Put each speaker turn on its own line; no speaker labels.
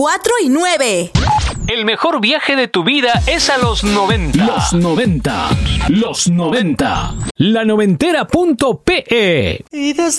4 y 9.
El mejor viaje de tu vida es a los 90.
Los 90. Los 90. La noventera.pe.
Y desde